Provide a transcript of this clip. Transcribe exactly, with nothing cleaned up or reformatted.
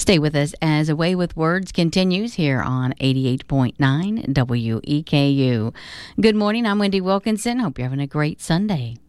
Stay with us as A Way with Words continues here on eighty-eight point nine W E K U. Good morning. I'm Wendy Wilkinson. Hope you're having a great Sunday.